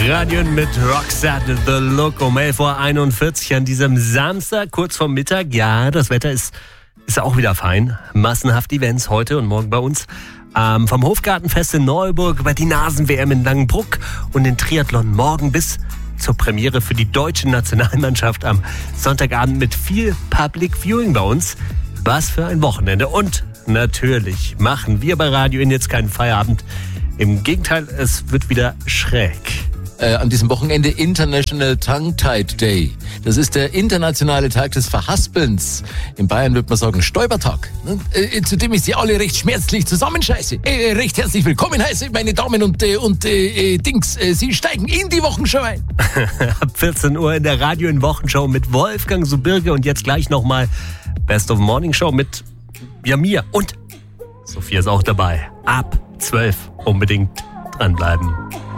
Radio mit Roxette, The Look um 11.41 Uhr an diesem Samstag, kurz vor Mittag. Ja, das Wetter ist auch wieder fein. Massenhaft Events heute und morgen bei uns. Vom Hofgartenfest in Neuburg über die Nasen-WM in Langenbruck und den Triathlon morgen bis zur Premiere für die deutsche Nationalmannschaft am Sonntagabend mit viel Public Viewing bei uns. Was für ein Wochenende. Und natürlich machen wir bei Radio N jetzt keinen Feierabend. Im Gegenteil, es wird wieder schräg. An diesem Wochenende International Tongue-Tied Day. Das ist der internationale Tag des Verhaspelns. In Bayern würde man sagen Stäubertag, zu dem ich Sie alle recht schmerzlich zusammenscheiße. Recht herzlich willkommen heiße, meine Damen und Dings. Sie steigen in die Wochenshow ein. Ab 14 Uhr in der Radio in Wochenshow mit Wolfgang Subirge und jetzt gleich nochmal Best of Morning Show mit mir und Sophia ist auch dabei. Ab 12 unbedingt dranbleiben.